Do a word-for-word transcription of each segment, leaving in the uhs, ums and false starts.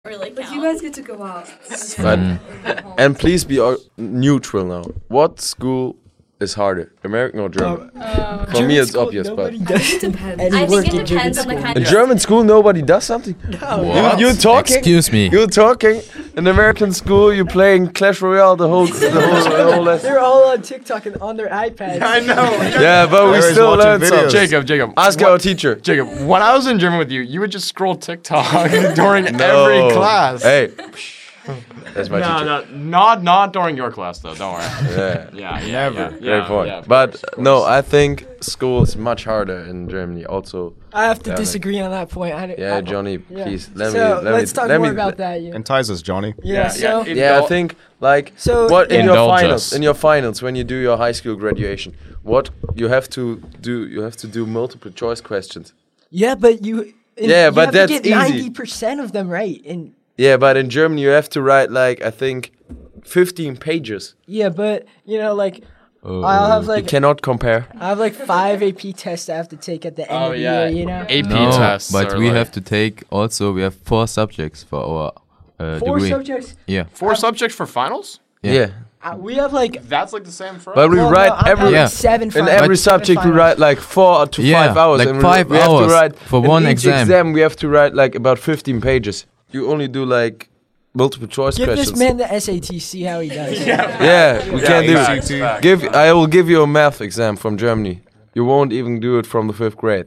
really But count. you guys get to go out. But, and please be uh, neutral now. What school is harder, American or German? Um, For me, it's obvious, but I think it depends. I work think in it German depends on the school. kind in of German school, nobody does something. What? You, you talking? Excuse me. You're talking. In American school, you playing Clash Royale the whole, the whole, the whole lesson. They're all on TikTok and on their iPads. I know. Yeah, but we Everybody's still watching learn videos. something. Jacob, Jacob. Ask what- our teacher. Jacob, when I was in German with you, you would just scroll TikTok during No. every class. Hey, that's my no, teacher. no, not not during your class though. Don't worry. Yeah. Yeah, yeah, Never. yeah, Great yeah, point. yeah, of but course, of no, course. I think school is much harder in Germany. Also, I have to Yeah, disagree on that point. I, yeah, I, Johnny, yeah. please let so me. Let let's me, talk let more me, about that. Yeah. Entice us, Johnny. Yeah. Yeah, so yeah, Yeah, I Indul- think like So, what in yeah. your Indulge finals, us. in your finals when you do your high school graduation, what you have to do, you have to do multiple choice questions. yeah, but you. in- Yeah, you but have that's to get easy. ninety percent of them right, and Yeah, but in Germany you have to write like I think fifteen pages. yeah, but you know, like I'll have You like cannot compare. I have like five A P tests I have to take at the end Oh of the yeah, year. You know, A P No, tests. but are we like have to take also, we have four subjects for our uh, four degree. subjects. Yeah. four subjects for finals. Yeah. Yeah. Uh, we have like. That's like the same for But us. we well, write no, I'm every having Yeah. seven. in finals, every seven subject we finals. write like four to Yeah, five hours. like and five we, we have hours to write for in one each exam. We have to write like about fifteen pages. You only do like multiple choice Give questions. this man the S A T. See how he does. Yeah, we Yeah, can't do facts, it. facts, Give facts. I will give you a math exam from Germany. You won't even do it from the fifth grade.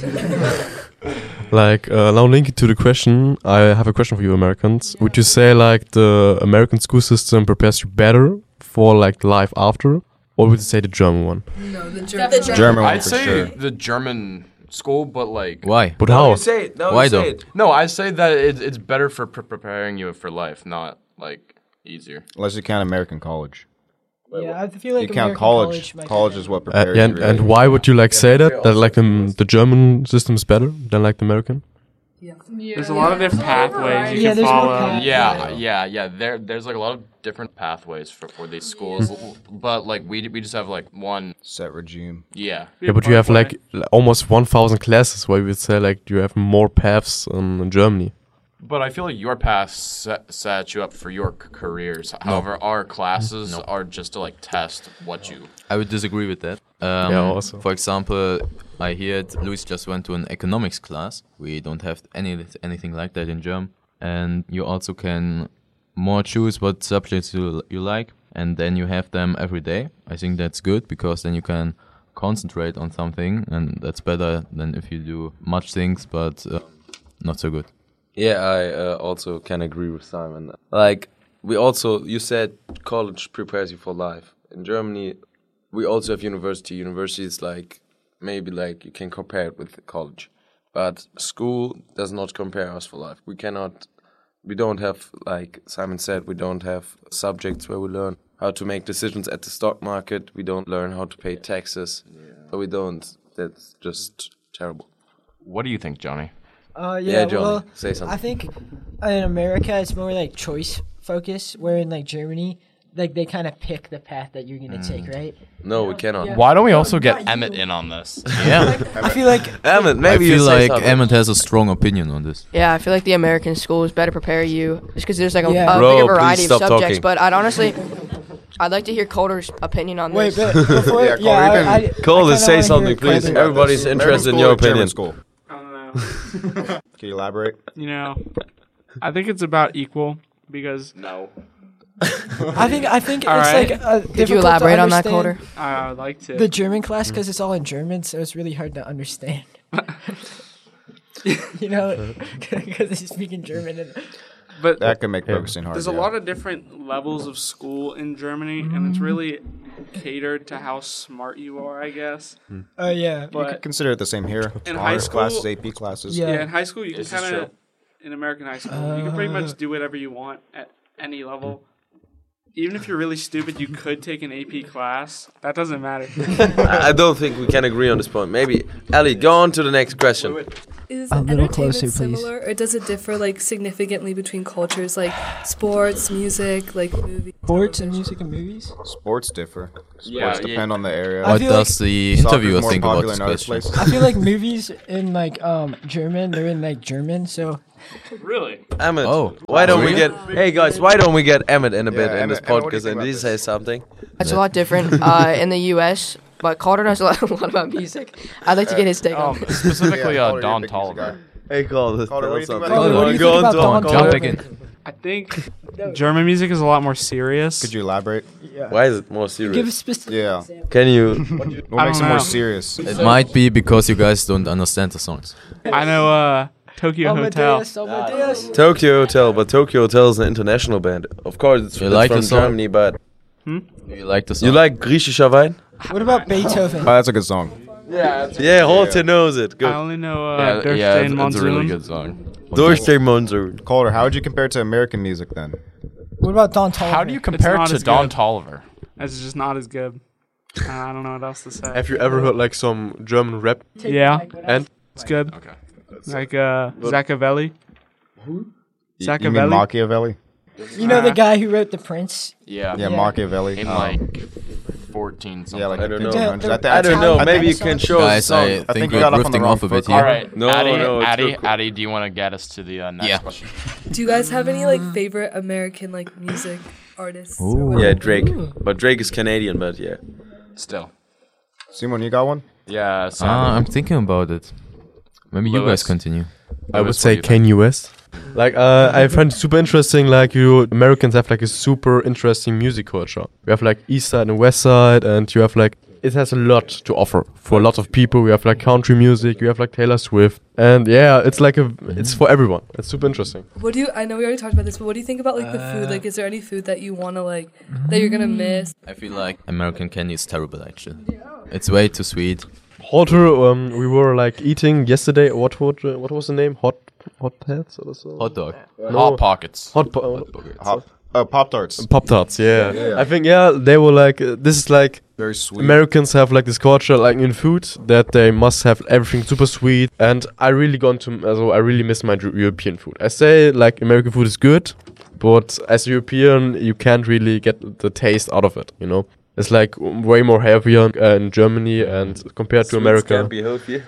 Like, uh, now linking to the question, I have a question for you Americans. Would you say, like, the American school system prepares you better for, like, life after? Or would you say the German one? No, the The German. German. German one I'd for say sure. the German school, but like Why? But No, how? you say it. No, Why you say though? it. no, I say that it, it's better for pre- preparing you for life, not like easier. Unless you count American college. Yeah, I feel like You count American college. might be College better. is what Uh, prepares yeah, and, you. and really. why would you, like, say that? That, like, um, the German system is better than, like, the American? There's a lot of different pathways you Yeah, can there's more follow. path- Yeah, yeah, yeah. There, there's like a lot of different pathways for, for these schools, but like we we just have like one. Set regime. Yeah, Yeah, but you have, like, l- almost one thousand classes, where you would say, like, you have more paths um, in Germany. but I feel like your path set, set you up for your c- careers. However, our classes are just to like test what you. I would disagree with that. Um, Yeah, also. For example, I heard Luis just went to an economics class. We don't have any anything like that in German. And you also can more choose what subjects you, you like, and then you have them every day. I think that's good, because then you can concentrate on something, and that's better than if you do much things, but uh, not so good. Yeah, I uh, also can agree with Simon. Like, we also, you said college prepares you for life. In Germany, we also have university. University is like, maybe like you can compare it with college. But school does not compare us for life. We cannot, we don't have, like Simon said, we don't have subjects where we learn how to make decisions at the stock market. We don't learn how to pay taxes. Yeah. We don't, that's just terrible. What do you think, Johnny? Uh, yeah, Yeah, Johnny, well, say something. I think in America it's more like choice focus, where in like Germany, like they kind of pick the path that you're gonna take, right? No, we cannot. Yeah. Why don't we also get not you. Emmett in on this? Yeah. I feel like Emmett, I maybe you feel say like something. Emmett has a strong opinion on this. Yeah, I feel like the American schools better prepare you just because there's like a, Yeah. a Bro, bigger please variety of stop subjects. talking. But I'd honestly, I'd like to hear Calder's opinion on wait, this. but before Yeah, yeah, Cole, I, you've I, been- I Cole, kinda say wanna something, hear please. Calder. Everybody's American interested in school your or German opinion. School? I don't know. Can you elaborate? You know, I think it's about equal because No. I think I think All it's right. like uh, Could you elaborate on that, Calder? I would like to. The German class, because it's all in German, so it's really hard to understand. You know, because they speak in German. And but That can make focusing hard. there's a lot of different levels of school in Germany, and it's really catered to how smart you are, I guess. oh yeah, You could But consider it the same here. In Honors high school- classes, A P classes. Yeah. yeah, in high school you can This is kind of, true. in American high school, you can pretty much do whatever you want at any level. Even if you're really stupid, you could take an A P class. That doesn't matter. I I don't think we can agree on this point. Maybe, Ali, go on to the next question. Is A little entertainment closer, please. similar, or does it differ like significantly between cultures, like sports, music, like movies? sports and music and movies. Sports differ. Sports Yeah, yeah. depend on the area. I What feel does the interviewer Soccer's more think about popular this in other question? places. I feel like movies in like um German, they're in like German, so Really? Emmett. Oh. Why don't we Really? get? Hey guys, why don't we get Emmett in a bit Yeah, in this Emmett- Emmett, what do you podcast think and about he this? say something? It's a lot different uh, in the U S, but Calder knows a lot, a lot about music. I'd like to get his take on Um, it. specifically, Yeah, uh, Calder, Don you're a big music guy. Tolliver. Hey, call this. Calder, what do you think about Calder, what do you Go think on, about Don. Don Jump Toliver? again. I think German music is a lot more serious. Could you elaborate? Why is it more Give a serious? specific Yeah. example. Can you? What makes don't it more know. serious? It might be because you guys don't understand the songs. I know uh, Tokyo Hotel. Amadeus, Amadeus. Tokyo Hotel, but Tokyo Hotel is an international band. Of course, it's, You it's like from the song? Germany, but Do you like the song? you like griechischer Wein? What about Beethoven? Oh, that's a good song. Yeah, Holte knows it. I Good. only know uh, Yeah, Durch yeah, den it's, it's a Monsoon. really good song. Durch den Monsoon. Calder, how would you compare it to American music then? What about Don Toliver? How do you compare it not to as Don good. Tolliver? It's just not as good. Uh, I don't know what else to say. Have you ever heard like some German rap? Yeah, And it's good. Okay. Like uh, Zaccavelli. Y- You mean Zaccavelli? Machiavelli? You know the guy who wrote The Prince? Yeah. Yeah, Yeah. Machiavelli. In Um, like fourteen something. yeah, like I don't know. fifteen hundreds. I, thi- I don't know. Italian Maybe you Renaissance. can show us a Guys, song. I think think we we're got off on the drifting wrong off a foot. bit here. All right, No, Addy, no, it's Addy, good. Addy, do you want to get us to the uh, next Yeah. question? Do you guys have any like favorite American like music artists? or Ooh. whatever? Yeah, Drake. But Drake is Canadian, but yeah. Still. Simon, you got one? Yeah. Simon. Ah, I'm thinking about it. Maybe you Lewis. guys continue. I would Lewis, say what do you think? Kanye West. Like uh, I find it super interesting. Like you Americans have like a super interesting music culture. We have like East Side and West Side, and you have like it has a lot to offer for a lot of people. We have like country music. We have like Taylor Swift, and yeah, it's like a it's for everyone. It's super interesting. What do you? I know we already talked about this, but what do you think about like the food? Like, is there any food that you want to like that you're gonna miss? I feel like American candy is terrible actually. It's way too sweet. Halter, um, we were like eating yesterday. What what uh, what was the name? Hot hot pets or so? Hot dog. No. Hot Pockets. Hot po- Hop, uh, Pop Tarts. Pop Tarts. Yeah. I think yeah they were like uh, this is like Very sweet. Americans have like this culture like in food that they must have everything super sweet, and I really gone to also I really miss my Ju- European food. I say like American food is good, but as a European you can't really get the taste out of it. You know, it's like w- way more heavier uh, in Germany and compared to America. Can't be healthy.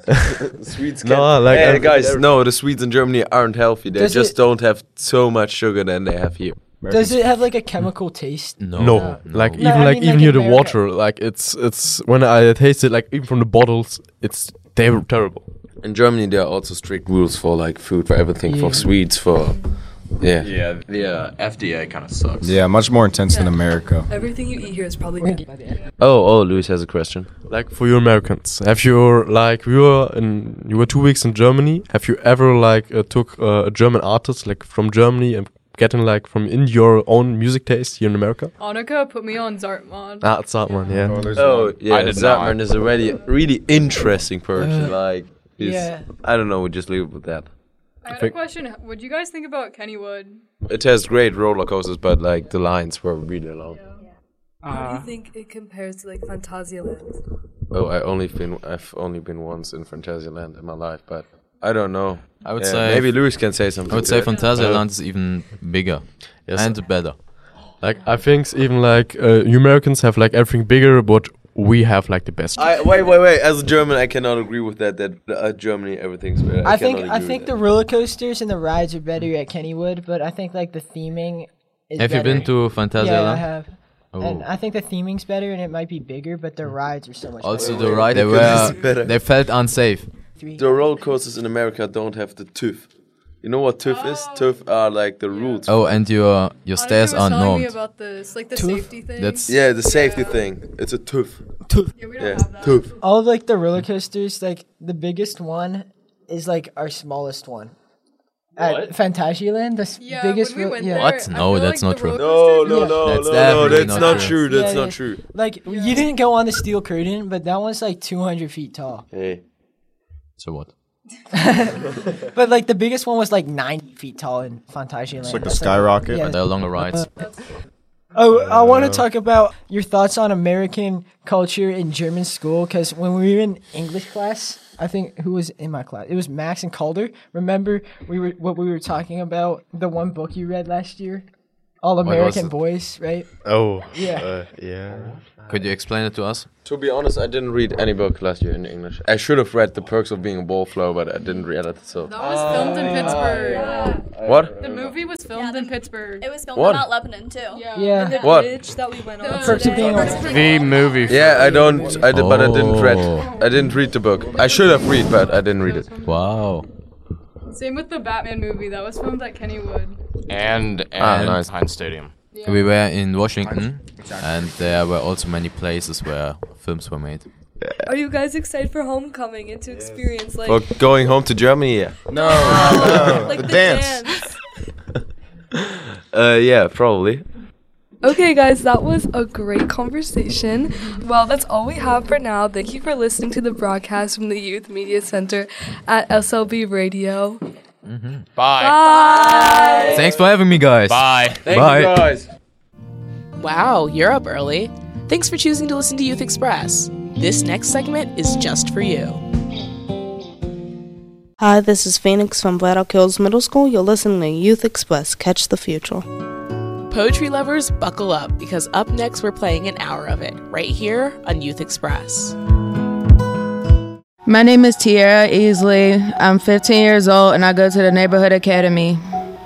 Sweets No, can't. like, hey I- guys, every- no, the Swedes in Germany aren't healthy. They Does just it- don't have so much sugar than they have here. Does it have like a chemical taste? No. No, like No, even I like mean, even like here the America. water, like it's it's when I taste it, like even from the bottles, it's ter- terrible. In Germany, there are also strict rules for like food, for everything, Yeah. for sweets, for yeah. Yeah, the uh, F D A kind of sucks. Yeah, much more intense than Yeah. America. Everything you eat here is probably good. Oh, oh, Luis has a question. Like for you Americans, have you like we were in you were two weeks in Germany? Have you ever like uh, took uh, a German artist like from Germany and getting like from in your own music taste here in America? Annika put me on Zartmon. Ah, it's that one, yeah. Oh, there's Oh, one. yeah, I did Zatman not. is a really, really interesting person. like, he's, yeah. I don't know, we just leave it with that. I had a think- question. What do you guys think about Kennywood? It has great roller coasters, but like the lines were really long. How do Uh, you think it compares to like Phantasialand? Oh, I only been, I've only been once in Phantasialand in my life, but I don't know. I would Yeah, say maybe Luis can say something. I would to say it. Phantasialand is even bigger Yes. and better. Like I think even like uh, you Americans have like everything bigger, but we have like the best. I, wait, wait, wait. As a German, I cannot agree with that. That uh, Germany, everything's better. I think cannot I agree think with the roller coasters and the rides are better at Kennywood, but I think like the theming is Have you better. been to Yeah, I Phantasialand? have. Oh. And I think the theming's better and it might be bigger, but the rides are so much Also, better. the ride they Because it's were better. they felt unsafe. Three. The roller coasters in America don't have the tooth. You know what tooth is? Tooth are like the roots. Oh, and your your stairs Annika was aren't telling me normed. about this, like the Tooth? safety thing. That's Yeah, the safety thing. It's a tooth. yeah, we don't Yeah, have that. tooth. All of like the roller coasters, like the biggest one is like our smallest one. At Phantasialand, the s- Yeah, biggest when we ro- went yeah. there, What? I No, feel that's like not the true. roller No, coasters- no, Yeah. no, That's no, no. definitely That's not not true. true. That's Yeah, not yeah. true. Like you didn't go on the steel curtain, but that one's like two hundred feet tall. Hey, so what? But like the biggest one was like ninety feet tall in Phantasialand. It's like the That's skyrocket. yeah. There are longer rides. Oh, I want to talk about your thoughts on American culture in German school because when we were in English class, I think who was in my class? It was Max and Calder. Remember we were what we were talking about the one book you read last year? All American it? Boys, right? Oh. Yeah. Uh, yeah. Could you explain it to us? To be honest, I didn't read any book last year in English. I should have read The Perks of Being a Wallflower, but I didn't read it. So. That was filmed in Pittsburgh. What? The movie was filmed in Pittsburgh. It was filmed What? in Mount Lebanon too. Yeah. Yeah. And the What? bridge that we went on Perks of today. Being a The movie. Yeah, I don't. I did, but I didn't read. Oh. I didn't read the book. I should have read, but I didn't read it. Wow. Same with the Batman movie. That was filmed at Kennywood. And and Ah, nice. Heinz Stadium. Yeah. We were in Washington, and there were also many places where films were made. Are you guys excited for homecoming and to experience like For going home to Germany, yeah. No, no, like the the dance. dance? Uh, yeah, probably. Okay, guys, that was a great conversation. Well, that's all we have for now. Thank you for listening to the broadcast from the Youth Media Center at S L B Radio. Mm-hmm. Bye. Bye. Thanks for having me, guys. Bye. Thank Bye. you guys. Wow, you're up early. Thanks for choosing to listen to Youth Express. This next segment is just for you. Hi, this is Phoenix from Bladdock Hills Middle School. You're listening to Youth Express. Catch the future. Poetry lovers, buckle up, because up next we're playing an hour of it, right here on Youth Express. My name is Tiara Easley. I'm fifteen years old and I go to the Neighborhood Academy.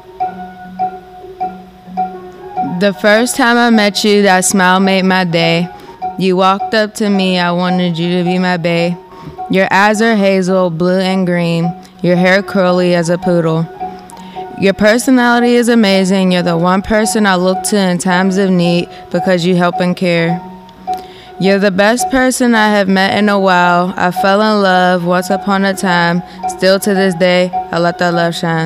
The first time I met you, that smile made my day. You walked up to me, I wanted you to be my bae. Your eyes are hazel, blue and green. Your hair curly as a poodle. Your personality is amazing. You're the one person I look to in times of need because you help and care. You're the best person I have met in a while. I fell in love once upon a time. Still to this day, I let that love shine.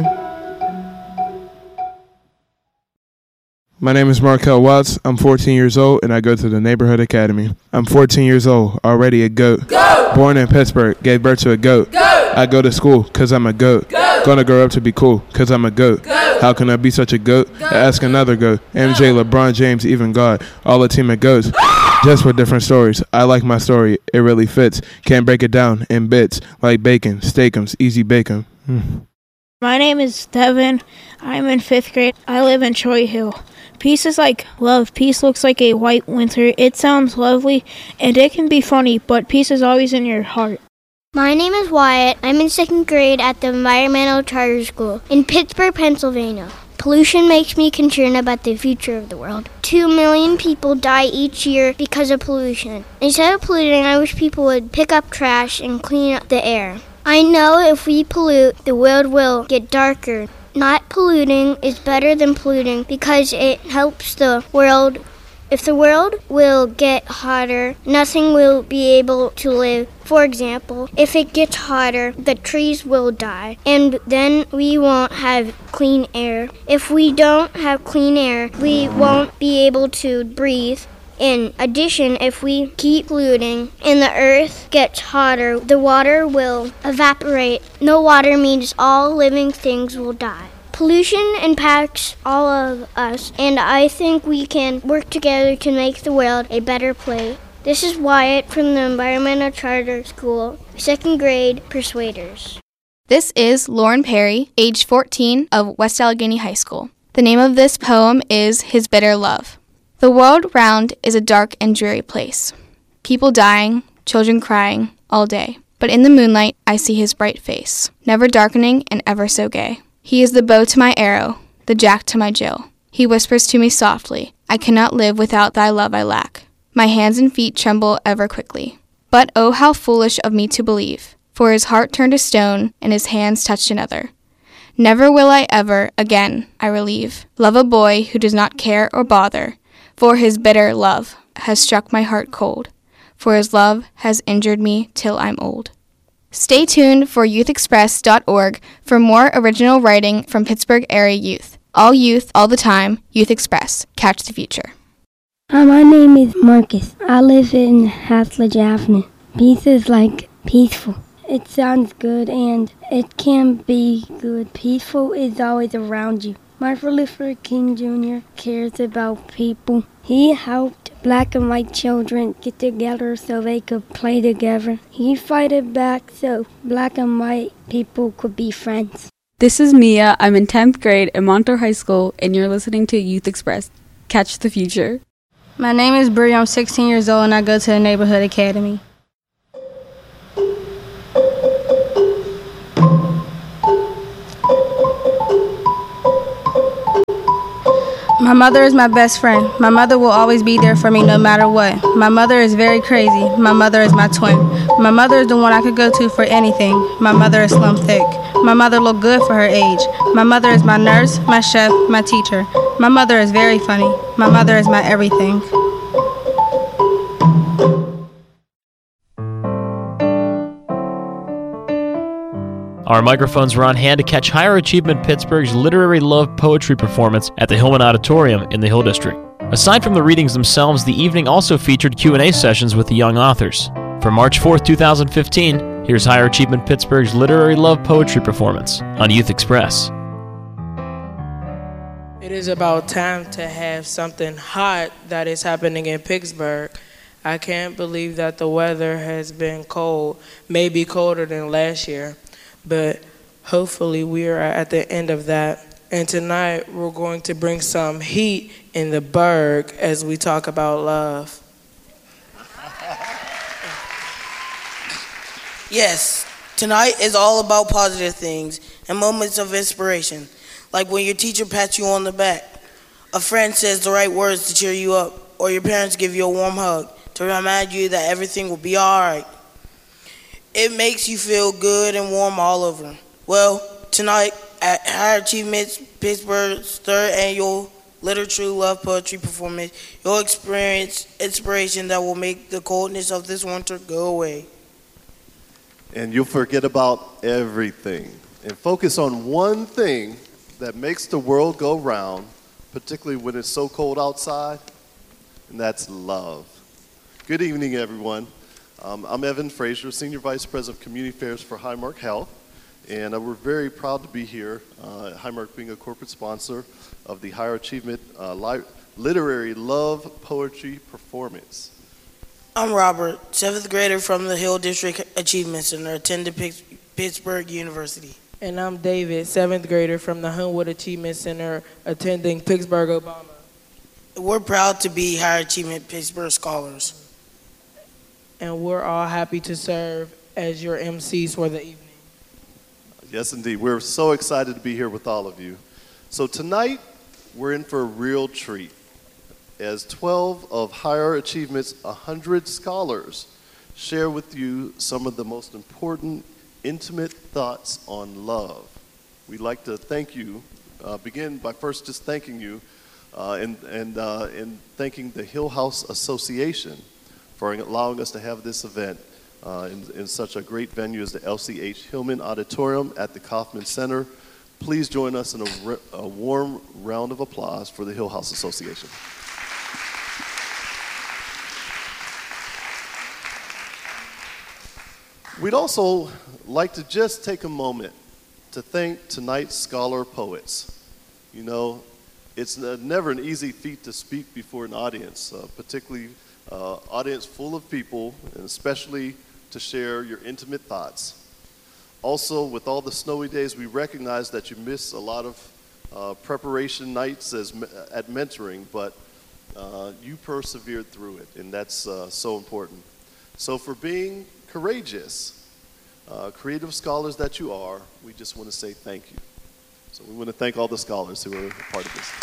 My name is Markel Watts. I'm fourteen years old and I go to the Neighborhood Academy. I'm fourteen years old, already a goat. Go! Born in Pittsburgh, gave birth to a goat. Go! I go to school cause I'm a goat. Go! Gonna grow up to be cool cause I'm a goat. Go! How can I be such a goat? Go! Ask another goat. M J, LeBron James, even God. All a team of goats. Just for different stories. I like my story. It really fits. Can't break it down in bits. Like bacon, steakums, easy bacon. Hmm. My name is Devin. I'm in fifth grade. I live in Troy Hill. Peace is like love. Peace looks like a white winter. It sounds lovely, and it can be funny, but peace is always in your heart. My name is Wyatt. I'm in second grade at the Environmental Charter School in Pittsburgh, Pennsylvania. Pollution makes me concerned about the future of the world. Two million people die each year because of pollution. Instead of polluting, I wish people would pick up trash and clean up the air. I know if we pollute, the world will get darker. Not polluting is better than polluting because it helps the world. If the world will get hotter, nothing will be able to live. For example, if it gets hotter, the trees will die, and then we won't have clean air. If we don't have clean air, we won't be able to breathe. In addition, if we keep polluting and the earth gets hotter, the water will evaporate. No water means all living things will die. Pollution impacts all of us, and I think we can work together to make the world a better place. This is Wyatt from the Environmental Charter School, second grade Persuaders. This is Lauren Perry, age fourteen, of West Allegheny High School. The name of this poem is His Bitter Love. The world round is a dark and dreary place. People dying, children crying, all day. But in the moonlight I see his bright face, never darkening and ever so gay. He is the bow to my arrow, the jack to my Jill. He whispers to me softly, I cannot live without thy love I lack. My hands and feet tremble ever quickly. But oh, how foolish of me to believe, for his heart turned to stone and his hands touched another. Never will I ever, again, I relieve, love a boy who does not care or bother, for his bitter love has struck my heart cold, for his love has injured me till I'm old. Stay tuned for youth express dot org for more original writing from Pittsburgh area youth. All youth, all the time, Youth Express. Catch the future. Hi, my name is Marcus. I live in Haslage Avenue. Peace is like peaceful. It sounds good and it can be good. Peaceful is always around you. Martin Luther King Junior cares about people. He helped black and white children get together so they could play together. He fought it back so black and white people could be friends. This is Mia. I'm in tenth grade at Montour High School, and you're listening to Youth Express. Catch the future. My name is Bree. I'm sixteen years old, and I go to the Neighborhood Academy. My mother is my best friend. My mother will always be there for me no matter what. My mother is very crazy. My mother is my twin. My mother is the one I could go to for anything. My mother is slim thick. My mother look good for her age. My mother is my nurse, my chef, my teacher. My mother is very funny. My mother is my everything. Our microphones were on hand to catch Higher Achievement Pittsburgh's Literary Love Poetry performance at the Hillman Auditorium in the Hill District. Aside from the readings themselves, the evening also featured Q and A sessions with the young authors. For March fourth, twenty fifteen, here's Higher Achievement Pittsburgh's Literary Love Poetry performance on Youth Express. It is about time to have something hot that is happening in Pittsburgh. I can't believe that the weather has been cold, maybe colder than last year. But hopefully we are at the end of that. And tonight we're going to bring some heat in the burg as we talk about love. Yes, tonight is all about positive things and moments of inspiration. Like when your teacher pats you on the back, a friend says the right words to cheer you up, or your parents give you a warm hug to remind you that everything will be all right. It makes you feel good and warm all over. Well, tonight at Higher Achievement Pittsburgh's third annual Literature Love Poetry performance, you'll experience inspiration that will make the coldness of this winter go away. And you'll forget about everything and focus on one thing that makes the world go round, particularly when it's so cold outside, and that's love. Good evening, everyone. Um, I'm Evan Frazier, Senior Vice President of Community Affairs for Highmark Health, and uh, we're very proud to be here, uh, Highmark being a corporate sponsor of the Higher Achievement uh, Li- Literary Love Poetry Performance. I'm Robert, seventh grader from the Hill District Achievement Center, attending Pitts- Pittsburgh University. And I'm David, seventh grader from the Hunwood Achievement Center, attending Pittsburgh Obama. We're proud to be Higher Achievement Pittsburgh Scholars. And we're all happy to serve as your M Cs for the evening. Yes, indeed. We're so excited to be here with all of you. So tonight, we're in for a real treat, as twelve of Higher Achievement's one hundred scholars share with you some of the most important, intimate thoughts on love. We'd like to thank you, uh, begin by first just thanking you, uh, and, and, uh, and thanking the Hill House Association for allowing us to have this event uh, in, in such a great venue as the L C H Hillman Auditorium at the Kauffman Center. Please join us in a, re- a warm round of applause for the Hill House Association. We'd also like to just take a moment to thank tonight's scholar poets. You know, it's never an easy feat to speak before an audience, uh, particularly Uh, audience full of people, and especially to share your intimate thoughts. Also, with all the snowy days, we recognize that you miss a lot of uh, preparation nights as at mentoring, but uh, you persevered through it, and that's uh, so important. So for being courageous, uh, creative scholars that you are, we just want to say thank you. So we want to thank all the scholars who are a part of this.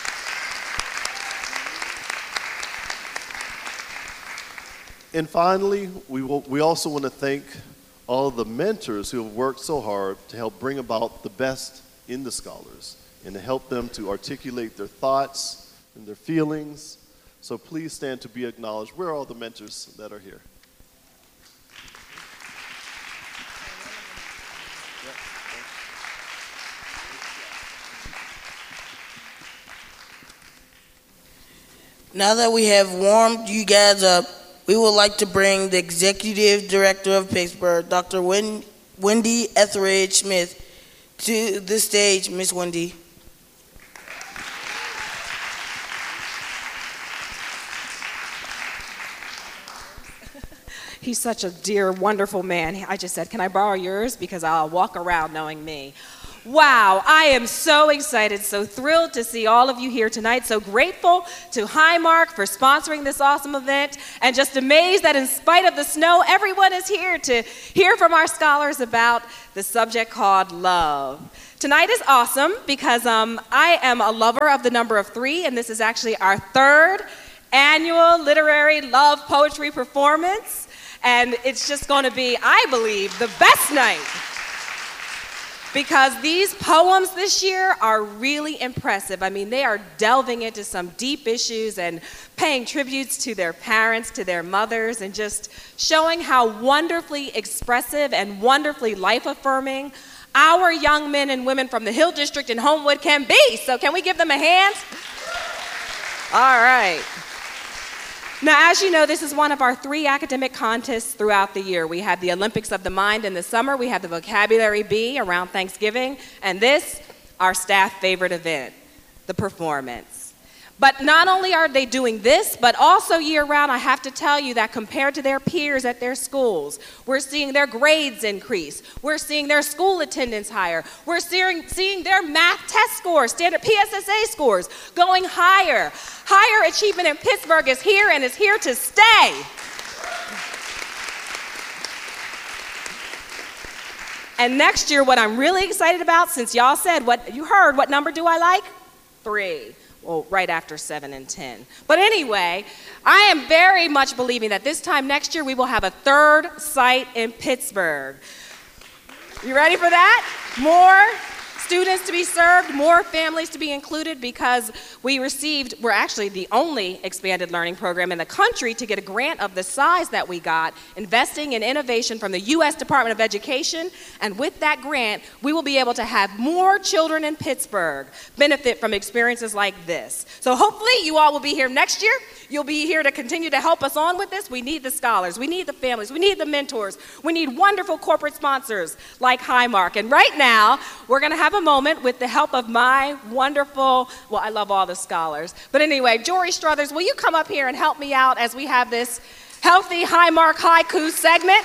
And finally, we, will, we also want to thank all of the mentors who have worked so hard to help bring about the best in the scholars and to help them to articulate their thoughts and their feelings. So please stand to be acknowledged. Where are all the mentors that are here? Now that we have warmed you guys up, we would like to bring the Executive Director of Pittsburgh, Doctor Wen- Wendy Etheridge Smith, to the stage. Miss Wendy. He's such a dear, wonderful man. I just said, can I borrow yours? Because I'll walk around knowing me. Wow, I am so excited, so thrilled to see all of you here tonight. So grateful to Highmark for sponsoring this awesome event, and just amazed that in spite of the snow, everyone is here to hear from our scholars about the subject called love. Tonight is awesome because um, I am a lover of the number of three, and this is actually our third annual literary love poetry performance, and it's just going to be, I believe, the best night. Because these poems this year are really impressive. I mean, they are delving into some deep issues and paying tributes to their parents, to their mothers, and just showing how wonderfully expressive and wonderfully life-affirming our young men and women from the Hill District in Homewood can be. So can we give them a hand? All right. Now, as you know, this is one of our three academic contests throughout the year. We have the Olympics of the Mind in the summer, we have the Vocabulary Bee around Thanksgiving, and this, our staff favorite event, the performance. But not only are they doing this, but also year-round, I have to tell you that compared to their peers at their schools, we're seeing their grades increase. We're seeing their school attendance higher. We're seeing, seeing their math test scores, standard P S S A scores, going higher. Higher achievement in Pittsburgh is here and is here to stay. And next year, what I'm really excited about, since y'all said, what you heard, what number do I like? Three. Well, right after seven and ten. But anyway, I am very much believing that this time next year we will have a third site in Pittsburgh. You ready for that? More students to be served, more families to be included, because we received, we're actually the only expanded learning program in the country to get a grant of the size that we got, investing in innovation from the U S Department of Education. And with that grant, we will be able to have more children in Pittsburgh benefit from experiences like this. So hopefully you all will be here next year. You'll be here to continue to help us on with this. We need the scholars, we need the families, we need the mentors, we need wonderful corporate sponsors like Highmark. And right now, we're gonna have a moment with the help of my wonderful, well, I love all the scholars. But anyway, Jory Struthers, will you come up here and help me out as we have this healthy Highmark haiku segment?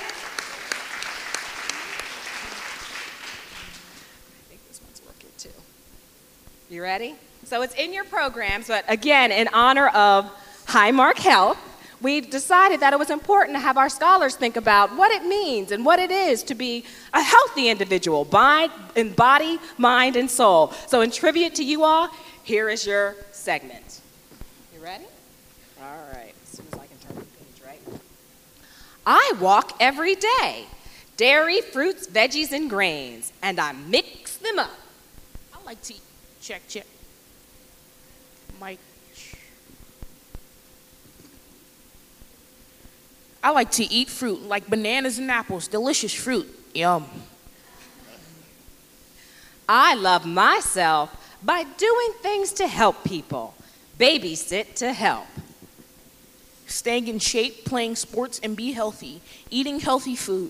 I think this one's working too. You ready? So it's in your programs, but again, in honor of Highmark Health, we decided that it was important to have our scholars think about what it means and what it is to be a healthy individual, by, in body, mind, and soul. So in tribute to you all, here is your segment. You ready? All right, as soon as I can turn the page, right? I walk every day. Dairy, fruits, veggies, and grains, and I mix them up. I like to eat. Check, check. Mike. I like to eat fruit, like bananas and apples. Delicious fruit. Yum. I love myself by doing things to help people. Babysit to help. Staying in shape, playing sports, and be healthy. Eating healthy food.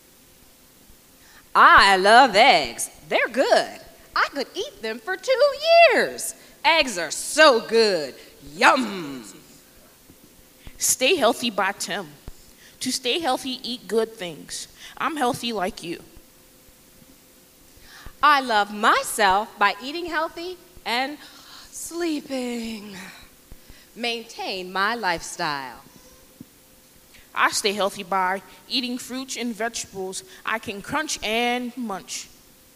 I love eggs. They're good. I could eat them for two years. Eggs are so good. Yum. Stay healthy by Tim. To stay healthy, eat good things. I'm healthy like you. I love myself by eating healthy and sleeping. Maintain my lifestyle. I stay healthy by eating fruits and vegetables I can crunch and munch.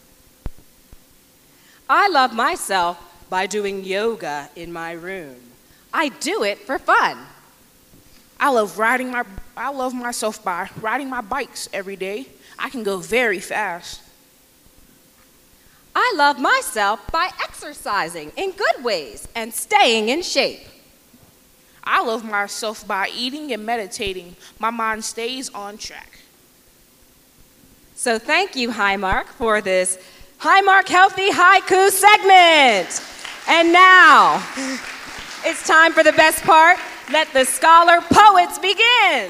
I love myself by doing yoga in my room. I do it for fun. I love riding my I love myself by riding my bikes every day. I can go very fast. I love myself by exercising in good ways and staying in shape. I love myself by eating and meditating. My mind stays on track. So thank you, Highmark, for this Highmark Healthy Haiku segment. And now, it's time for the best part. Let the scholar poets begin.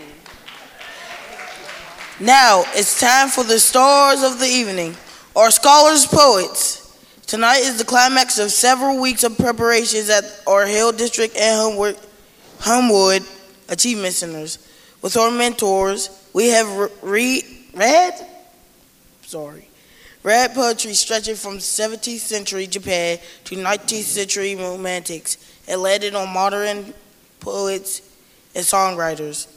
Now, it's time for the stars of the evening, or scholars poets. Tonight is the climax of several weeks of preparations at our Hill District and Homewood, Homewood Achievement Centers. With our mentors, we have re- read, sorry, Read poetry stretching from seventeenth century Japan to nineteenth century romantics and landed on modern poets and songwriters.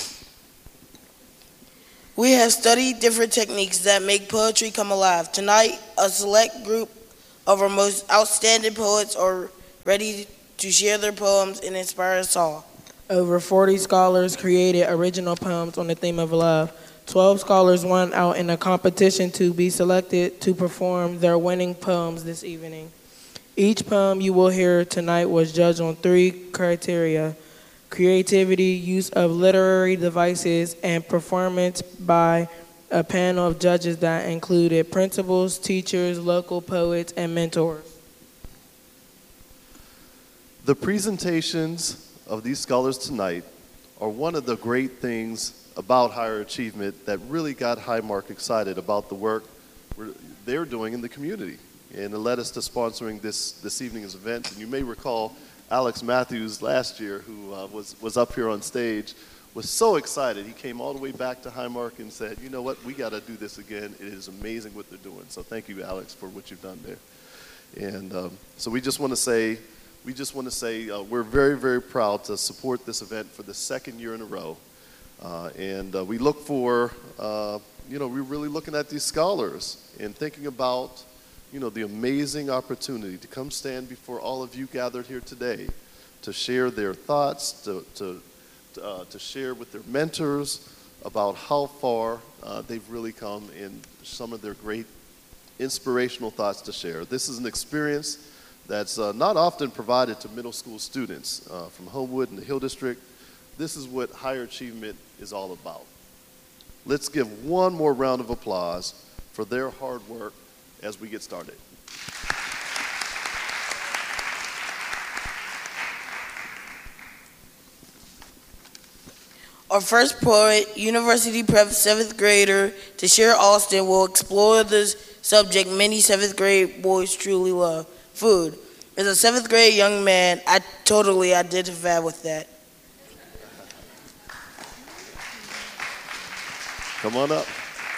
We have studied different techniques that make poetry come alive. Tonight, a select group of our most outstanding poets are ready to share their poems and inspire us all. Over forty scholars created original poems on the theme of love. twelve scholars went out in a competition to be selected to perform their winning poems this evening. Each poem you will hear tonight was judged on three criteria: creativity, use of literary devices, and performance by a panel of judges that included principals, teachers, local poets, and mentors. The presentations of these scholars tonight are one of the great things about higher achievement that really got Highmark excited about the work we're, they're doing in the community. And it led us to sponsoring this, this evening's event. And you may recall Alex Matthews last year, who uh, was, was up here on stage, was so excited. He came all the way back to Highmark and said, you know what, we got to do this again. It is amazing what they're doing. So thank you, Alex, for what you've done there. And um, so we just want to say, we just want to say uh, we're very, very proud to support this event for the second year in a row. Uh, and uh, we look for, uh, you know, we're really looking at these scholars and thinking about, you know, the amazing opportunity to come stand before all of you gathered here today to share their thoughts, to, to, uh, to share with their mentors about how far uh, they've really come and some of their great inspirational thoughts to share. This is an experience that's uh, not often provided to middle school students uh, from Homewood and the Hill District. This is what higher achievement is all about. Let's give one more round of applause for their hard work as we get started. Our first poet, University Prep seventh grader Tashir Austin, will explore the subject many seventh grade boys truly love, food. As a seventh grade young man, I totally identify with that. Come on up.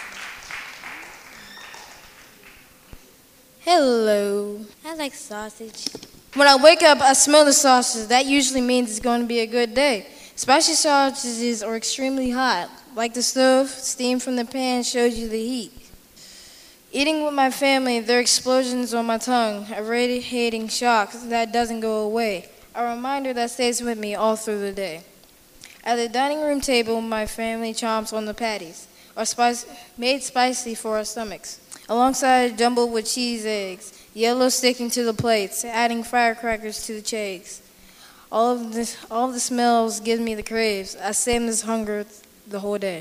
Hello. I like sausage. When I wake up, I smell the sausage. That usually means it's going to be a good day. Spicy sausages are extremely hot. Like the stove, steam from the pan shows you the heat. Eating with my family, there are explosions on my tongue, a radiating shock that doesn't go away, a reminder that stays with me all through the day. At the dining room table, my family chomps on the patties, are spice, made spicy for our stomachs, alongside jumbled with cheese eggs, yellow sticking to the plates, adding firecrackers to the chegs. All of this, all of the smells give me the craves. I save this hunger the whole day.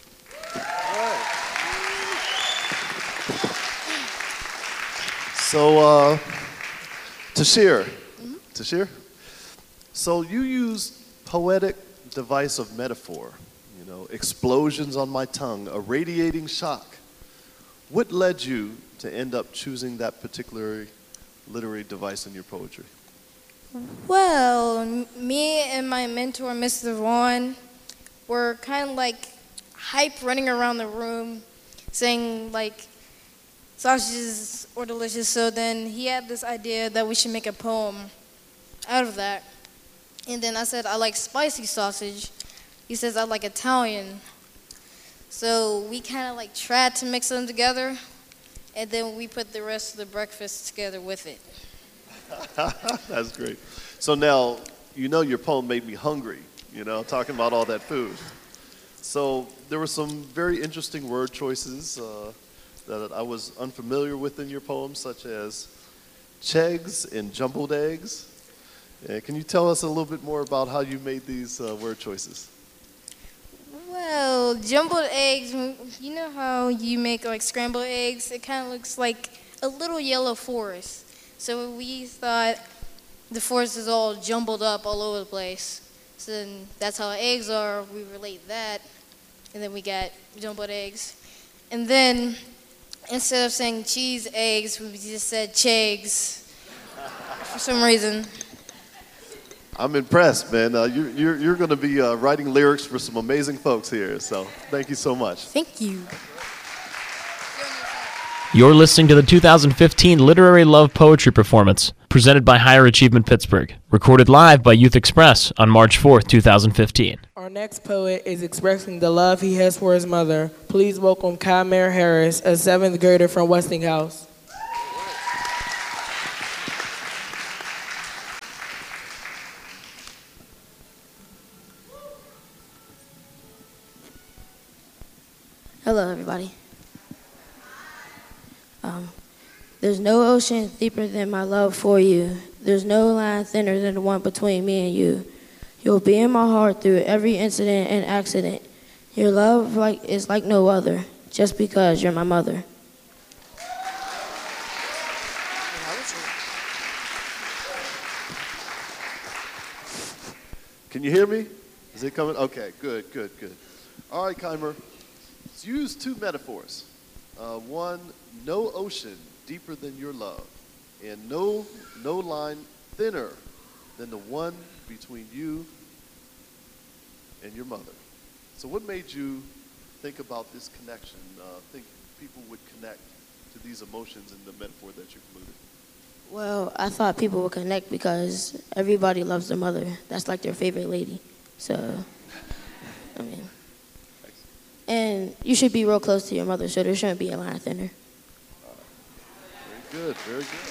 So, uh, Tashir, mm-hmm. Tashir, so you use poetic device of metaphor, you know, explosions on my tongue, a radiating shock. What led you to end up choosing that particular literary device in your poetry? Well, m- me and my mentor, Mister Vaughn, were kind of like hype running around the room saying like sausages are delicious. So then he had this idea that we should make a poem out of that. And then I said, I like spicy sausage. He says, I like Italian. So we kind of like tried to mix them together, and then we put the rest of the breakfast together with it. That's great. So now, you know your poem made me hungry, you know, talking about all that food. So there were some very interesting word choices uh, that I was unfamiliar with in your poem, such as chegs and jumbled eggs. Uh, can you tell us a little bit more about how you made these uh, word choices? Well, jumbled eggs, you know how you make like scrambled eggs? It kind of looks like a little yellow forest. So we thought the forest is all jumbled up all over the place. So then that's how eggs are. We relate that. And then we got jumbled eggs. And then instead of saying cheese eggs, we just said chegs for some reason. I'm impressed, man. Uh, you, you're you're going to be uh, writing lyrics for some amazing folks here. So thank you so much. Thank you. You're listening to the two thousand fifteen Literary Love Poetry Performance, presented by Higher Achievement Pittsburgh, recorded live by Youth Express on March fourth, two thousand fifteen. Our next poet is expressing the love he has for his mother. Please welcome Kymer Harris, a seventh grader from Westinghouse. Hello, everybody. Um, there's no ocean deeper than my love for you. There's no line thinner than the one between me and you. You'll be in my heart through every incident and accident. Your love like is like no other, just because you're my mother. Can you hear me? Is it coming? Okay, good, good, good. All right, Kymer. Let's use two metaphors. Uh, one, no ocean deeper than your love, and no, no line thinner than the one between you and your mother. So what made you think about this connection, uh, think people would connect to these emotions in the metaphor that you included? Well, I thought people would connect because everybody loves their mother. That's like their favorite lady. So, I mean, and you should be real close to your mother, so there shouldn't be a line thinner. Very good, very good.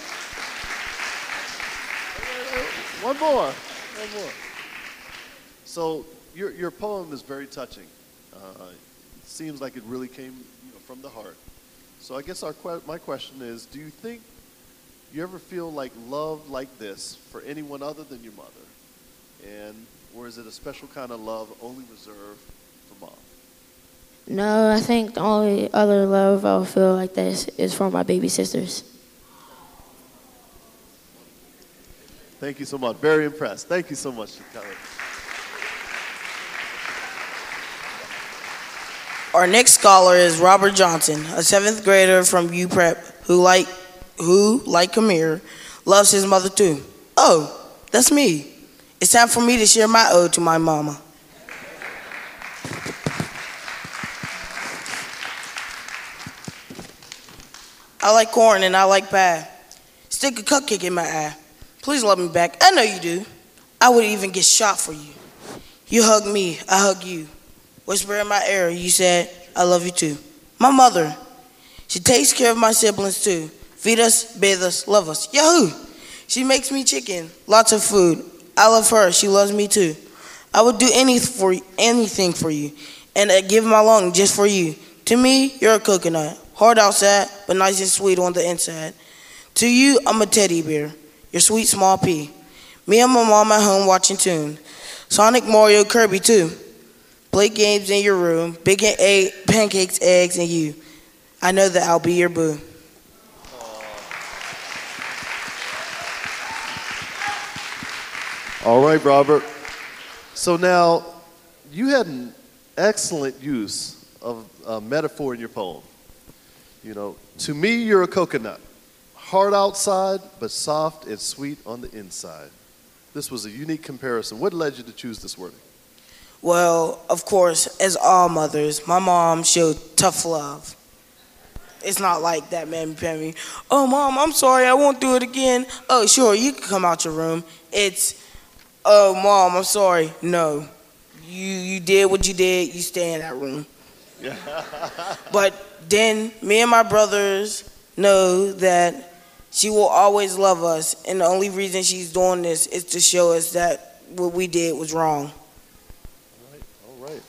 One more, one more. So your your poem is very touching. Uh, it seems like it really came, you know, from the heart. So I guess our que- my question is: do you think you ever feel like love like this for anyone other than your mother, and or is it a special kind of love only reserved for mom? No, I think the only other love I'll feel like this is for my baby sisters. Thank you so much. Very impressed. Thank you so much for coming. Our next scholar is Robert Johnson, a seventh grader from U Prep who, like who, like Kamir, loves his mother too. Oh, that's me. It's time for me to share my ode to my mama. I like corn and I like pie. Stick a cupcake in my eye. Please love me back. I know you do. I would even get shot for you. You hug me, I hug you. Whisper in my ear, you said, I love you too. My mother, she takes care of my siblings too. Feed us, bathe us, love us. Yahoo! She makes me chicken, lots of food. I love her, she loves me too. I would do anything for you, anything for you, and I'd give my lung just for you. To me, you're a coconut, hard outside, but nice and sweet on the inside. To you, I'm a teddy bear, your sweet small pea. Me and my mom at home watching tune. Sonic, Mario, Kirby too. Play games in your room, bacon, egg, pancakes, eggs, and you. I know that I'll be your boo. All right, Robert. So now, you had an excellent use of a metaphor in your poem. You know, to me, you're a coconut. Hard outside, but soft and sweet on the inside. This was a unique comparison. What led you to choose this wording? Well, of course, as all mothers, my mom showed tough love. It's not like that, Mammy Pammy. Oh, Mom, I'm sorry, I won't do it again. Oh, sure, you can come out your room. It's, oh, Mom, I'm sorry. No, you you did what you did. You stay in that room. But then me and my brothers know that she will always love us, and the only reason she's doing this is to show us that what we did was wrong. All right, all right.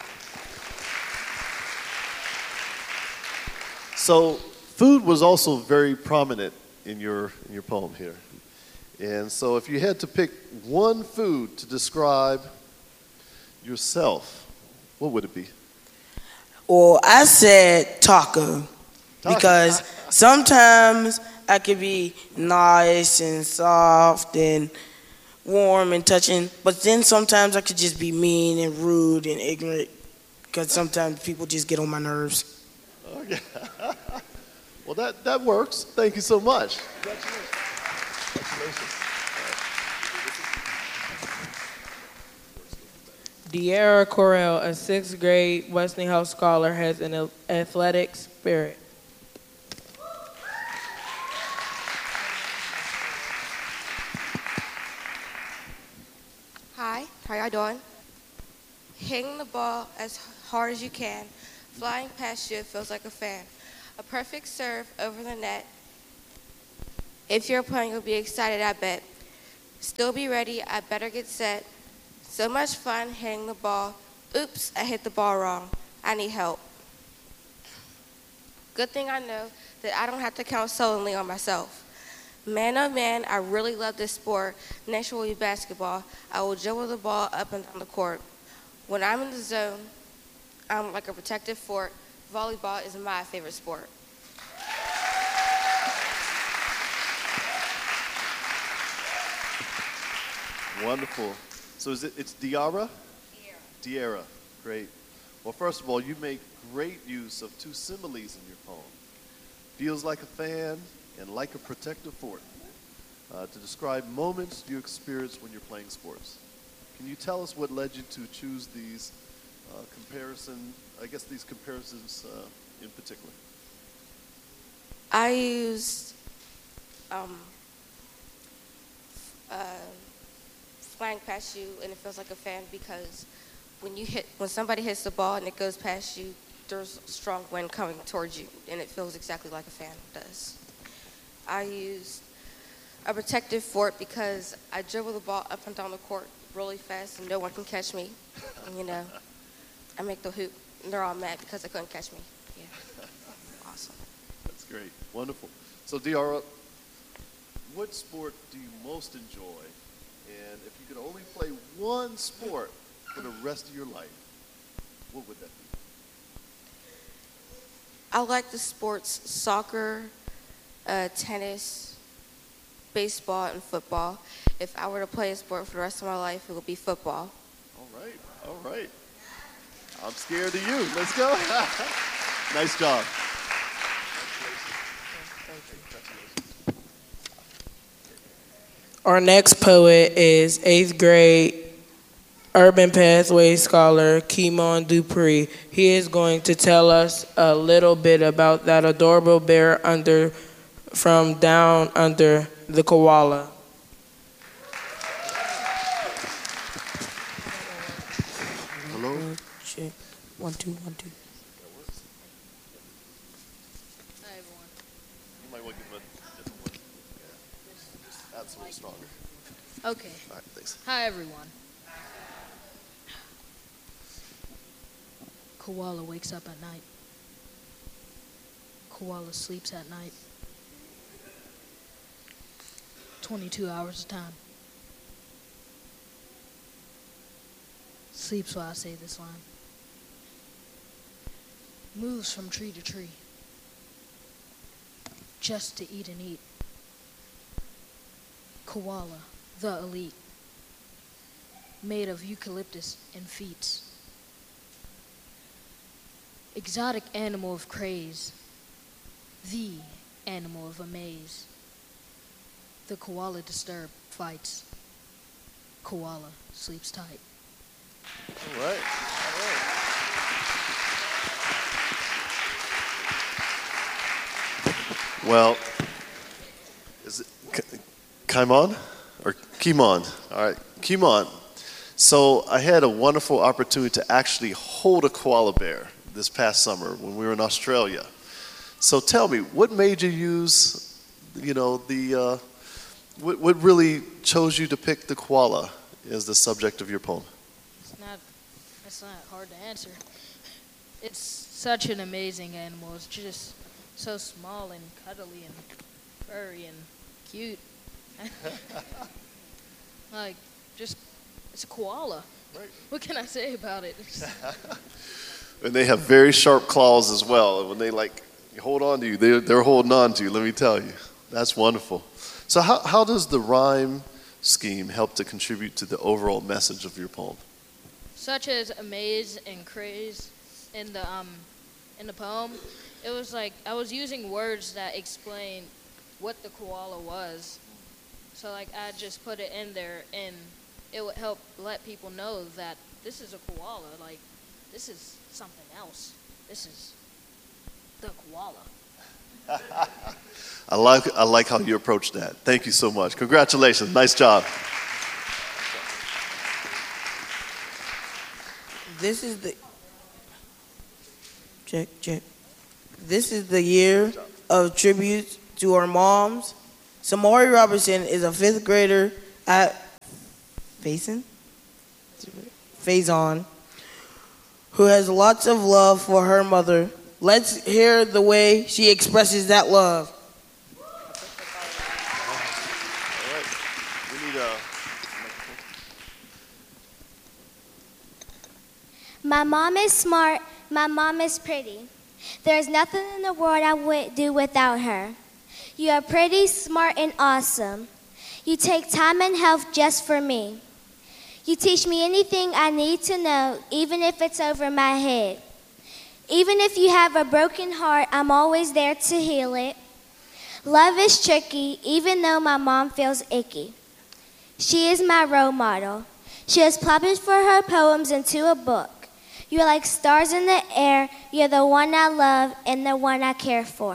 So food was also very prominent in your in your poem here. And so if you had to pick one food to describe yourself, what would it be? Well, I said taco, because sometimes I could be nice and soft and warm and touching, but then sometimes I could just be mean and rude and ignorant, because sometimes people just get on my nerves. Okay. Well, that, that works. Thank you so much. Congratulations. Congratulations. De'Ara Correll, a sixth grade Westinghouse scholar, has an athletic spirit. Hi, how y'all doing? Hitting the ball as hard as you can, flying past you, it feels like a fan. A perfect serve over the net. If you're playing, you'll be excited, I bet. Still be ready, I better get set. So much fun hitting the ball. Oops, I hit the ball wrong. I need help. Good thing I know that I don't have to count solely on myself. Man, oh man, I really love this sport. Next will be basketball. I will dribble the ball up and down the court. When I'm in the zone, I'm like a protective fort. Volleyball is my favorite sport. Wonderful. So is it, it's Diarra? Diarra. Great. Well, first of all, you make great use of two similes in your poem. Feels like a fan and like a protective fort, uh, to describe moments you experience when you're playing sports. Can you tell us what led you to choose these uh, comparison, I guess these comparisons uh, in particular? I used um, uh, flying past you and it feels like a fan because when you hit, when somebody hits the ball and it goes past you, there's a strong wind coming towards you, and it feels exactly like a fan does. I used a protective fort because I dribble the ball up and down the court really fast, and no one can catch me. And, you know, I make the hoop, and they're all mad because they couldn't catch me. Yeah, awesome. That's great, wonderful. So, Diarra, what sport do you most enjoy? And if you could only play one sport for the rest of your life, what would that be? I like the sports soccer, uh, tennis, baseball, and football. If I were to play a sport for the rest of my life, it would be football. All right, all right. I'm scared of you. Let's go. Nice job. Our next poet is eighth grade Urban Pathway scholar Kimon Dupree. He is going to tell us a little bit about that adorable bear under, from down under the koala. Hello? Check. One, two, one, two. Hi, everyone. You might want to give him a different one. Yeah. Just add something stronger. Okay. All right, thanks. Hi, everyone. Koala wakes up at night. Koala sleeps at night. twenty-two hours of time. Sleeps while I say this line. Moves from tree to tree. Just to eat and eat. Koala, the elite. Made of eucalyptus and feet. Exotic animal of craze, the animal of amaze. The koala disturbed fights. Koala sleeps tight. All right. All right. Well, is it Kimon or Kimon? All right, Kimon. So I had a wonderful opportunity to actually hold a koala bear this past summer when we were in Australia. So tell me, what made you use, you know, the, uh, what, what really chose you to pick the koala as the subject of your poem? It's not, it's not hard to answer. It's such an amazing animal. It's just so small and cuddly and furry and cute. Like, just, it's a koala. Right. What can I say about it? And they have very sharp claws as well. And when they like hold on to you, they're, they're holding on to you, let me tell you. That's wonderful. So how, how does the rhyme scheme help to contribute to the overall message of your poem? Such as amaze and craze in the um in the poem, it was like I was using words that explain what the koala was. So like I just put it in there, and it would help let people know that this is a koala. Like this is something else. This is the koala. I like I like how you approach that. Thank you so much. Congratulations. Nice job. This is the check check. This is the year of tributes to our moms. Samari Robertson is a fifth grader at Faison, Faison, who has lots of love for her mother. Let's hear the way she expresses that love. My mom is smart. My mom is pretty. There's nothing in the world I would do without her. You are pretty, smart, and awesome. You take time and help just for me. You teach me anything I need to know, even if it's over my head. Even if you have a broken heart, I'm always there to heal it. Love is tricky, even though my mom feels icky. She is my role model. She has published for her poems into a book. You're like stars in the air. You're the one I love and the one I care for.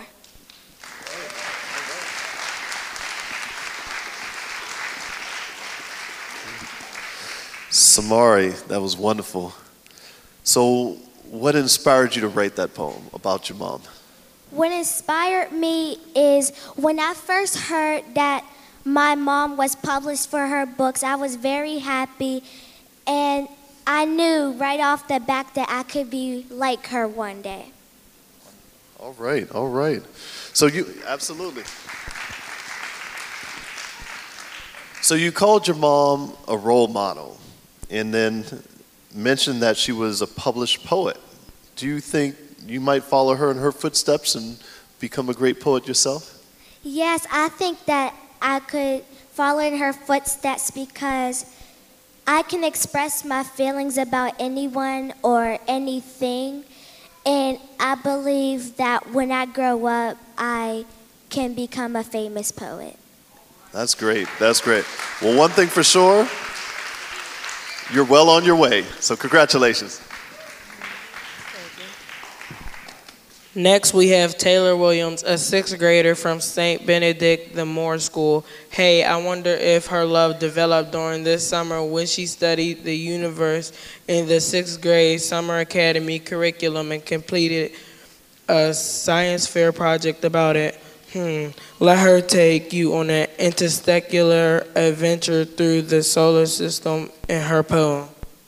Samari, that was wonderful. So, what inspired you to write that poem about your mom? What inspired me is when I first heard that my mom was published for her books, I was very happy, and I knew right off the bat that I could be like her one day. All right, all right. So you, absolutely. So you called your mom a role model and then mentioned that she was a published poet. Do you think you might follow her in her footsteps and become a great poet yourself? Yes, I think that I could follow in her footsteps because I can express my feelings about anyone or anything, and I believe that when I grow up, I can become a famous poet. That's great. That's great. Well, one thing for sure, you're well on your way. So congratulations. Next, we have Taylor Williams, a sixth grader from Saint Benedict the Moore School. Hey, I wonder if her love developed during this summer when she studied the universe in the sixth grade summer academy curriculum and completed a science fair project about it. Hmm. Let her take you on an interstellar adventure through the solar system in her poem.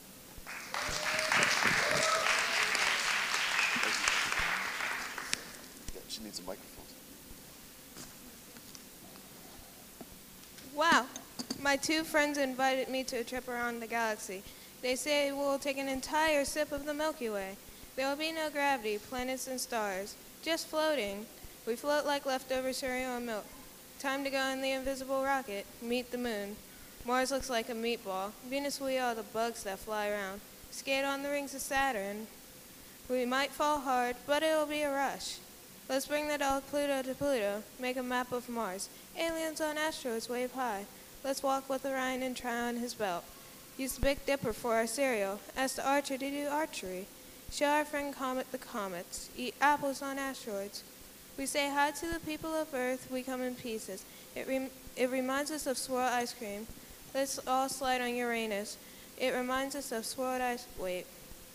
Wow, my two friends invited me to a trip around the galaxy. They say we'll take an entire sip of the Milky Way. There will be no gravity, planets and stars, just floating. We float like leftover cereal and milk. Time to go in the invisible rocket, meet the moon. Mars looks like a meatball. Venus will eat all the bugs that fly around. Skate on the rings of Saturn. We might fall hard, but it'll be a rush. Let's bring the dog Pluto to Pluto, make a map of Mars. Aliens on asteroids wave high. Let's walk with Orion and try on his belt. Use the Big Dipper for our cereal. Ask the archer to do archery. Show our friend Comet the comets. Eat apples on asteroids. We say hi to the people of Earth. We come in pieces. It, rem- it reminds us of swirl ice cream. Let's all slide on Uranus. It reminds us of swirled ice... Wait.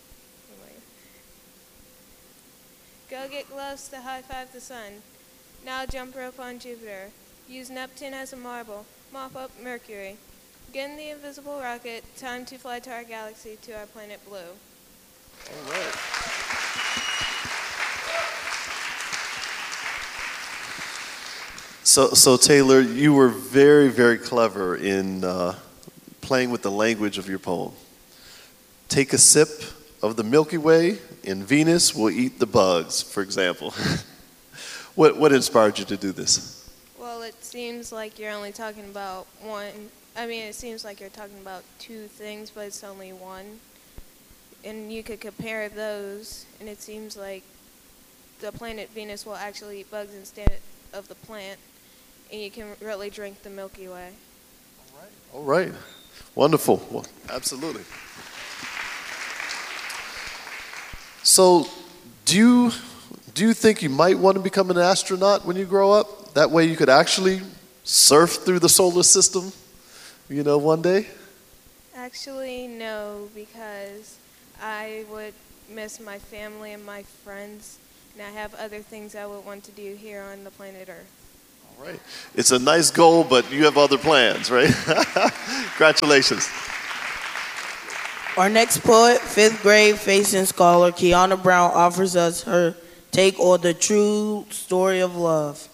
Go get gloves to high-five the sun. Now jump rope on Jupiter. Use Neptune as a marble. Mop up Mercury. Get in the invisible rocket. Time to fly to our galaxy, to our planet Blue. All right. So, so Taylor, you were very, very clever in uh, playing with the language of your poem. Take a sip of the Milky Way, and Venus will eat the bugs, for example. what what inspired you to do this? Well, it seems like you're only talking about one. I mean, it seems like you're talking about two things, but it's only one. And you could compare those, and it seems like the planet Venus will actually eat bugs instead of the plant, and you can really drink the Milky Way. All right. Wonderful. Well, absolutely. So, do you, do you think you might want to become an astronaut when you grow up? That way you could actually surf through the solar system, you know, one day? Actually, no, because I would miss my family and my friends, and I have other things I would want to do here on the planet Earth. All right. It's a nice goal, but you have other plans, right? Congratulations. Our next poet, fifth grade facing scholar, Kiana Brown, offers us her take on the true story of love.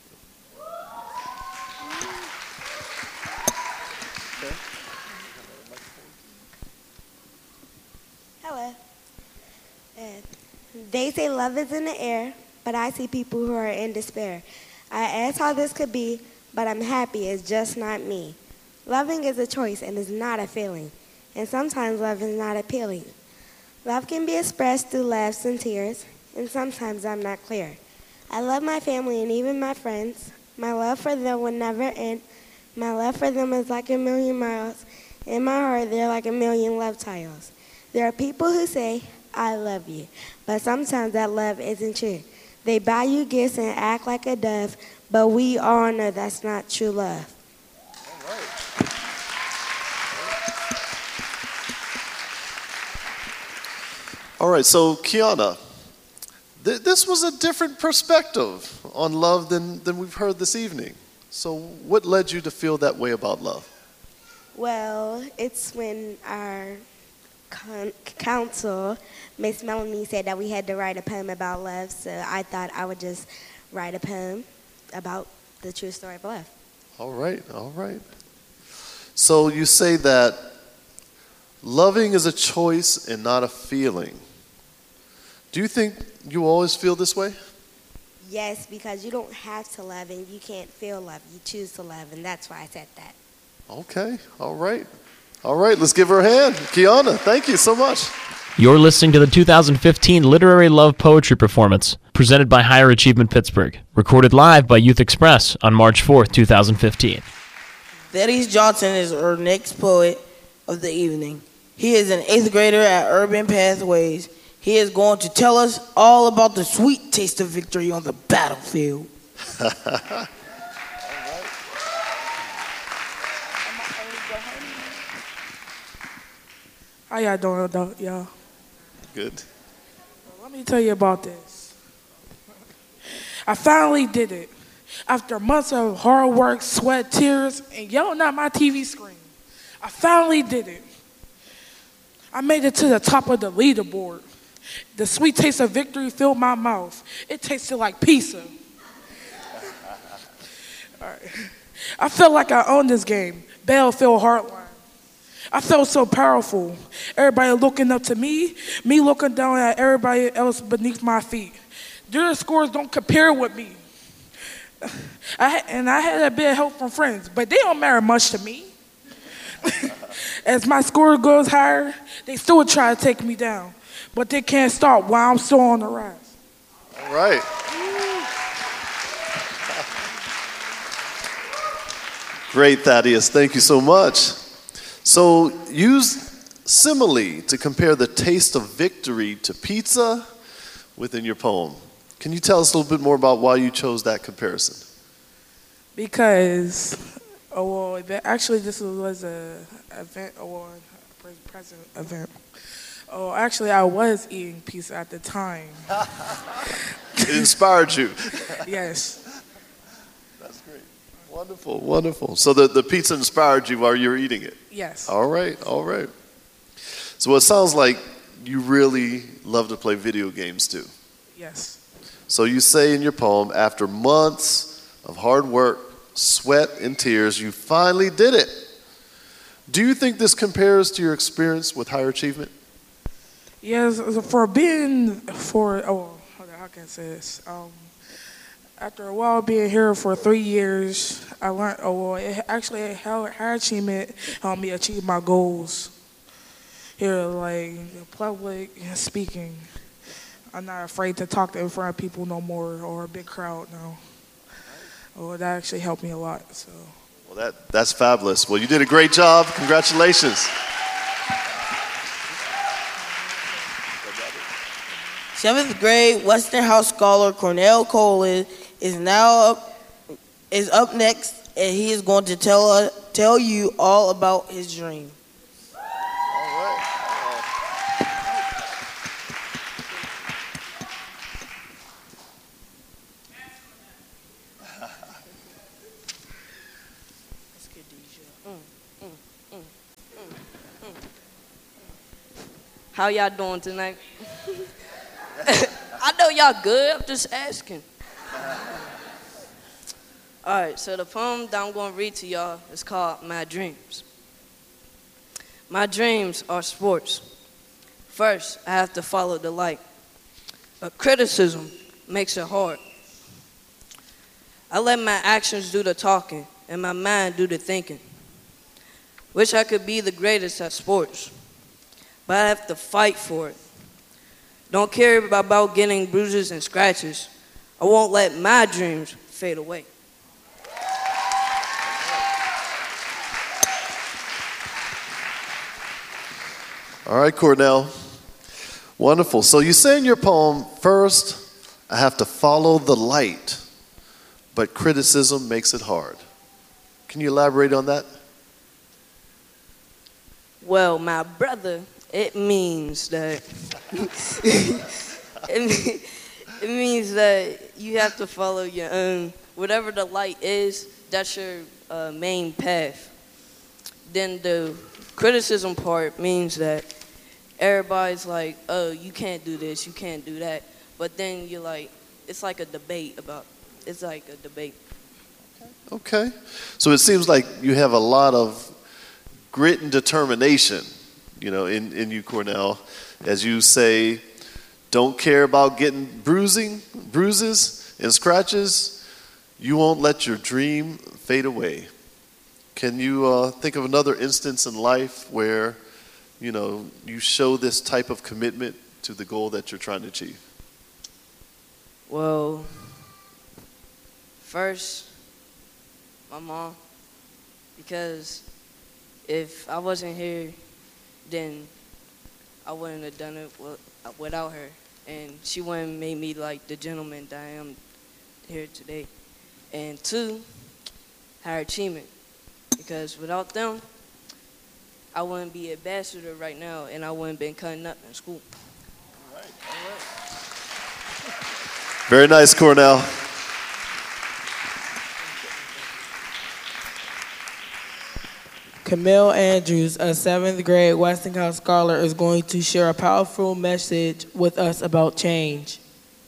Hello. Uh, they say love is in the air, but I see people who are in despair. I ask how this could be, but I'm happy it's just not me. Loving is a choice and is not a feeling, and sometimes love is not appealing. Love can be expressed through laughs and tears, and sometimes I'm not clear. I love my family and even my friends. My love for them will never end. My love for them is like a million miles. In my heart, they're like a million love tiles. There are people who say, I love you, but sometimes that love isn't true. They buy you gifts and act like a dove, but we all know that's not true love. All right, so Kiana, th- this was a different perspective on love than, than we've heard this evening. So what led you to feel that way about love? Well, it's when our con- council, Miss Melanie, said that we had to write a poem about love, so I thought I would just write a poem about the true story of love. All right, all right. So you say that loving is a choice and not a feeling. Do you think you always feel this way? Yes, because you don't have to love and you can't feel love. You choose to love, and that's why I said that. Okay, all right. All right, let's give her a hand. Kiana, thank you so much. You're listening to the two thousand fifteen Literary Love Poetry Performance, presented by Higher Achievement Pittsburgh, recorded live by Youth Express on March fourth, twenty fifteen. Thaddeus Johnson is our next poet of the evening. He is an eighth grader at Urban Pathways. He is going to tell us all about the sweet taste of victory on the battlefield. How y'all doing, though, y'all? Good. Well, let me tell you about this. I finally did it. After months of hard work, sweat, tears, and yelling at my T V screen, I finally did it. I made it to the top of the leaderboard. The sweet taste of victory filled my mouth. It tasted like pizza. All right. I felt like I owned this game. Battlefield Heartline. I felt so powerful. Everybody looking up to me, me looking down at everybody else beneath my feet. Their scores don't compare with me. I, and I had a bit of help from friends, but they don't matter much to me. As my score goes higher, they still try to take me down, but they can't stop while I'm still on the rise. All right. Great, Thaddeus. Thank you so much. So use simile to compare the taste of victory to pizza within your poem. Can you tell us a little bit more about why you chose that comparison? Because, oh, well, actually this was a event, oh, well, a present event. Oh, actually I was eating pizza at the time. It inspired you. Yes. That's great. Wonderful, wonderful. So the, the pizza inspired you while you were eating it? Yes. All right, all right. So it sounds like you really love to play video games too. Yes. So you say in your poem, after months of hard work, sweat, and tears, you finally did it. Do you think this compares to your experience with higher achievement? Yes, for being, for, oh, how can I say this? Um, after a while being here for three years, I learned, oh, well, it actually, higher achievement helped me achieve my goals. Here, like, public speaking. I'm not afraid to talk in front of people no more, or a big crowd now. Oh, that actually helped me a lot, so. Well, that, that's fabulous. Well, you did a great job. Congratulations. Seventh grade Western House scholar Cornell Colin is now up, is up next, and he is going to tell uh, tell you all about his dream. All right. How y'all doing tonight? I know y'all good, I'm just asking. All right, so the poem that I'm going to read to y'all is called My Dreams. My dreams are sports. First, I have to follow the light. But criticism makes it hard. I let my actions do the talking and my mind do the thinking. Wish I could be the greatest at sports, but I have to fight for it. Don't care about getting bruises and scratches. I won't let my dreams fade away. All right, Cornell. Wonderful. So you say in your poem, first, I have to follow the light, but criticism makes it hard. Can you elaborate on that? Well, my brother, it means that it, it means that you have to follow your own, whatever the light is, that's your uh, main path. Then the criticism part means that everybody's like, oh, you can't do this, you can't do that. But then you're like, it's like a debate about, it's like a debate. Okay. So it seems like you have a lot of grit and determination, you know, in, in you, Cornell. As you say, don't care about getting bruising, bruises and scratches. You won't let your dream fade away. Can you uh, think of another instance in life where, you know, you show this type of commitment to the goal that you're trying to achieve? Well, first, my mom, because if I wasn't here, then I wouldn't have done it without her, and she wouldn't have made me like the gentleman that I am here today. And two, higher achievement, because without them, I wouldn't be an ambassador right now, and I wouldn't been cutting up in school. All right, all right. Very nice, Cornell. Camille Andrews, a seventh grade Westinghouse scholar, is going to share a powerful message with us about change.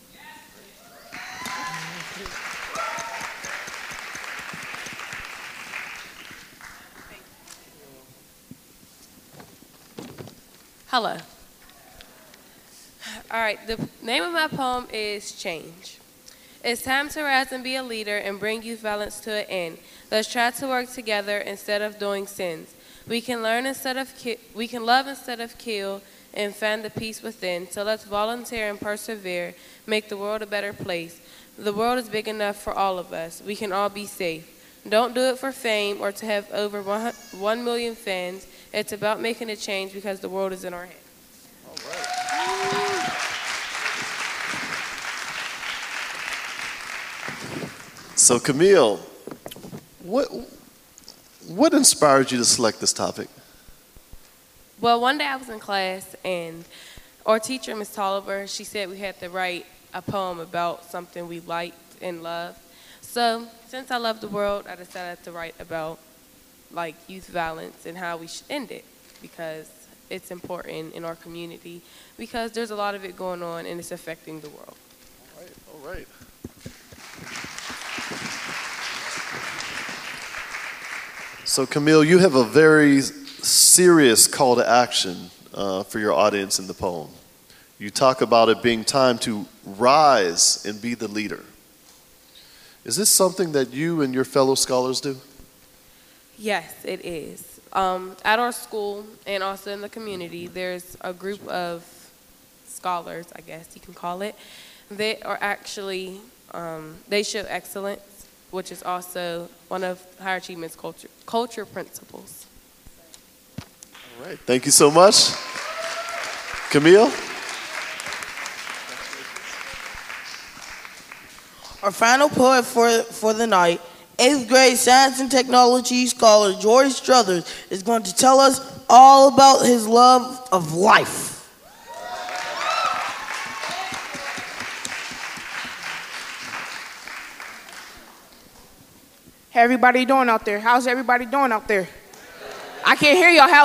Hello. All right, the name of my poem is Change. It's time to rise and be a leader and bring youth violence to an end. Let's try to work together instead of doing sins. We can learn instead of ki- we can love instead of kill and find the peace within. So let's volunteer and persevere, make the world a better place. The world is big enough for all of us. We can all be safe. Don't do it for fame or to have over one million fans. It's about making a change because the world is in our hands. All right. So Camille, what what inspired you to select this topic? Well, one day I was in class and our teacher, Miz Tolliver, she said we had to write a poem about something we liked and loved. So since I love the world, I decided to write about like youth violence and how we should end it, because it's important in our community, because there's a lot of it going on and it's affecting the world. All right, all right. So Camille, you have a very serious call to action uh, for your audience in the poem. You talk about it being time to rise and be the leader. Is this something that you and your fellow scholars do? Yes, it is. Um, at our school and also in the community, there's a group of scholars, I guess you can call it, that are actually, um, they show excellence, which is also one of Higher Achievement's culture, culture principles. All right, thank you so much. Camille? Our final poet for, for the night, eighth grade science and technology scholar George Struthers, is going to tell us all about his love of life. How everybody doing out there? How's everybody doing out there? I can't hear y'all. How's